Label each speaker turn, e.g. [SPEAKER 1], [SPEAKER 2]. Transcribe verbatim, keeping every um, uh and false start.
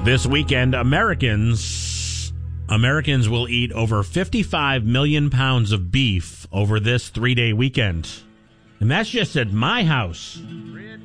[SPEAKER 1] This weekend, Americans Americans will eat over fifty-five million pounds of beef over this three-day weekend. And that's just at my house.